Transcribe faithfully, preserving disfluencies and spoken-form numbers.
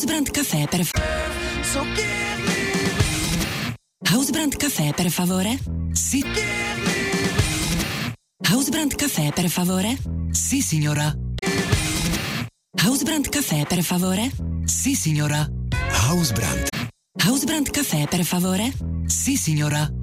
Housebrand Café per So give me, Housebrand Café per favore? Sì. give me, Housebrand Café per favore? Sì, signora. Housebrand Café per favore? Sì, signora. Housebrand. Housebrand Café per favore? Sì, signora.